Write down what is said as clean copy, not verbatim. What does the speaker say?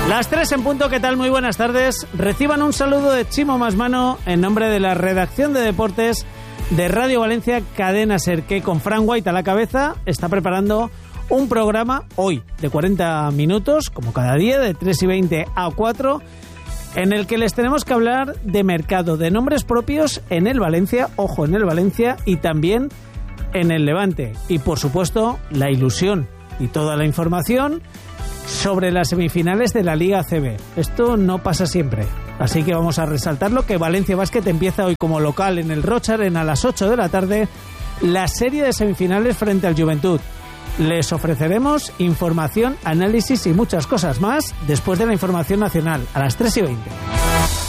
Las 3 en punto, ¿qué tal? Muy buenas tardes. Reciban un saludo de Chimo Masmano en nombre de la redacción de deportes de Radio Valencia Cadena Ser, que con Fran White a la cabeza está preparando un programa hoy de 40 minutos, como cada día, de 3:20 a 4, en el que les tenemos que hablar de mercado, de nombres propios en el Valencia, ojo, en el Valencia y también en el Levante. Y por supuesto, la ilusión y toda la información sobre las semifinales de la Liga ACB. Esto no pasa siempre, así que vamos a resaltarlo, que Valencia Basket empieza hoy como local en el Rocha Arena a las 8 de la tarde la serie de semifinales frente al Juventud. Les ofreceremos información, análisis y muchas cosas más después de la información nacional a las 3:20.